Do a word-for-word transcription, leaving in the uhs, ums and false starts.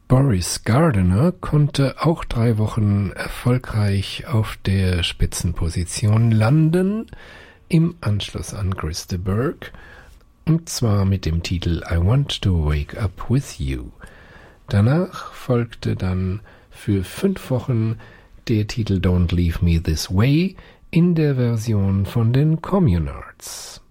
Boris Gardiner konnte auch drei Wochen erfolgreich auf der Spitzenposition landen, im Anschluss an Chris de Burgh, und zwar mit dem Titel I Want to Wake Up With You. Danach folgte dann für fünf Wochen der Titel Don't Leave Me This Way in der Version von den Communards.